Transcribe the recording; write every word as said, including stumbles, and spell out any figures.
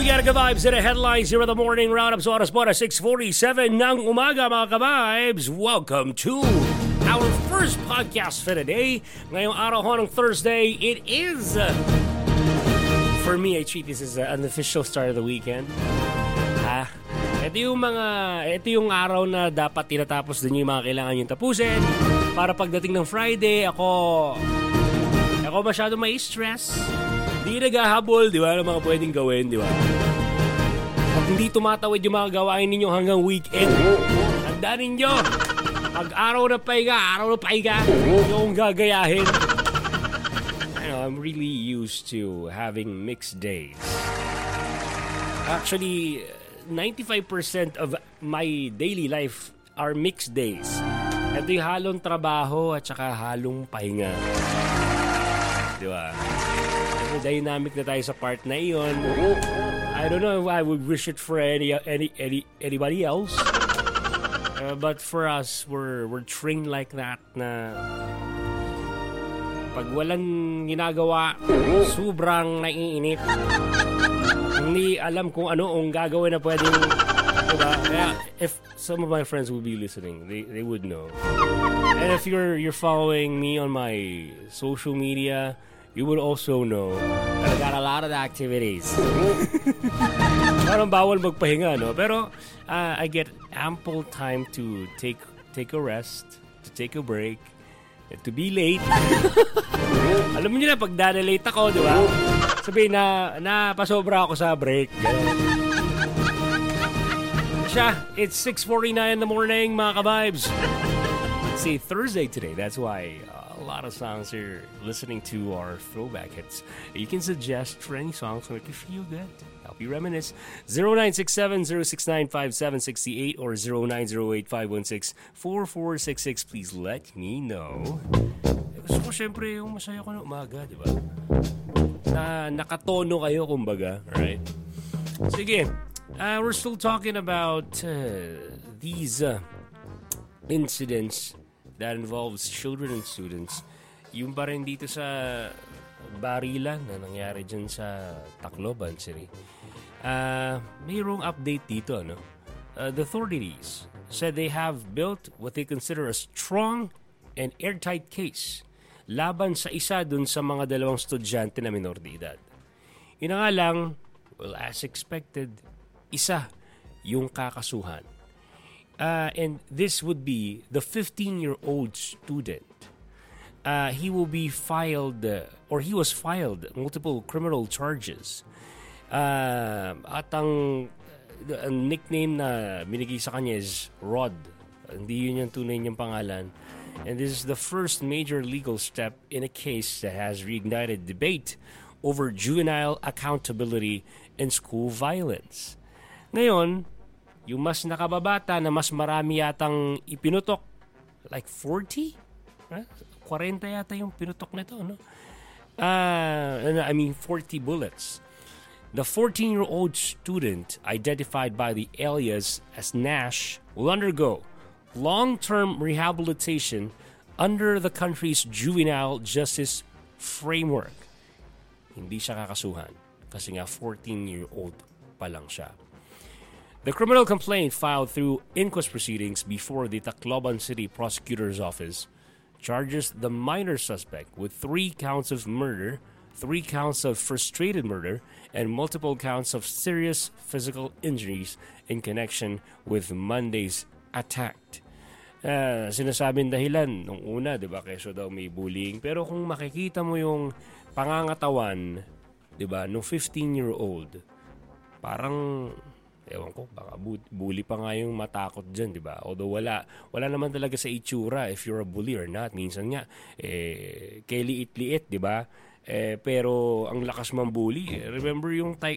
Yan, ka-vibes and the headlines here in the morning roundup sa oras po na six forty-seven ng umaga, mga ka-vibes. Welcome to our first podcast for today. Ngayong araw ho ng Thursday, it is, uh, for me, I treat this as uh, an official start of the weekend. Ha? Ito yung mga, ito yung araw na dapat tinatapos din yung mga kailangan yung tapusin. Para pagdating ng Friday, ako, ako masyado may stress. Hindi naghahabol, di ba, ng mga pwedeng gawin, di ba? At hindi tumatawid yung mga gawain ninyo hanggang weekend. Tandaan ninyo, pag araw na pahinga, araw na pahinga, yung gagayahin. I know, I'm really used to having mixed days. Actually, ninety-five percent of my daily life are mixed days. Ito yung halong trabaho at saka halong pahinga. Di ba? Dynamic na tayo sa part na iyon. I don't know if I would wish it for any any, any anybody else. Uh, but for us, we're we're trained like that na pag walang ginagawa, sobrang naiinip. Hindi alam kung ano ang gagawin na pwedeng, diba? Kaya if some of my friends will be listening, they they would know. And if you're you're following me on my social media, you would also know that I got a lot of activities. Parang bawal magpahinga, no? Pero uh, I get ample time to take take a rest, to take a break, to be late. Alam mo nyo na, pag dada-late ako, di ba? Sabihin na, napasobra ako sa break. Siya, it's six forty-nine in the morning, mga ka-vibes. It's a Thursday today, that's why uh, a lot of songs you're listening to are throwback hits. You can suggest for any songs to make you feel good, help you reminisce. zero nine six seven zero six nine five seven six eight or zero nine zero eight five one six four four six six. Please let me know. Gusto ko syempre yung masaya ko na umaga, di ba? Na nakatono kayo, kumbaga. Alright? Sige. Uh, we're still talking about uh, these uh, incidents that involves children and students. Yung pa rin dito sa barilan na nangyari dyan sa Tacloban City. Uh, mayroong update dito, no? Uh, the authorities said they have built what they consider a strong and airtight case laban sa isa dun sa mga dalawang estudyante na minor de edad. Yun nga lang, well, as expected, isa yung kakasuhan. Uh, and this would be the fifteen-year-old student. Uh, he will be filed, uh, or he was filed, multiple criminal charges. Uh, at ang, ang nickname na binigay sa kanya is Rod. Hindi yun yung tunay niyang pangalan. And this is the first major legal step in a case that has reignited debate over juvenile accountability and school violence. Ngayon, yung mas nakababata na mas marami yatang ipinutok, like forty? Huh? forty yata yung pinutok nito, no? Uh, I mean, forty bullets. The fourteen-year-old student, identified by the alias as Nash, will undergo long-term rehabilitation under the country's juvenile justice framework. Hindi siya kakasuhan kasi nga fourteen-year-old pa lang siya. The criminal complaint filed through inquest proceedings before the Tacloban City Prosecutor's Office charges the minor suspect with three counts of murder, three counts of frustrated murder, and multiple counts of serious physical injuries in connection with Monday's attack. Uh, sinasabing dahilan nung una, di ba, keso daw may bullying. Pero kung makikita mo yung pangangatawan, di ba, nung fifteen-year-old, parang ewan ko, baka bully pa nga yung matakot dyan, di ba? Although wala, wala naman talaga sa itsura if you're a bully or not. Minsan nga, eh, kay liit-liit, di ba? Eh, pero ang lakas mang bully. Remember yung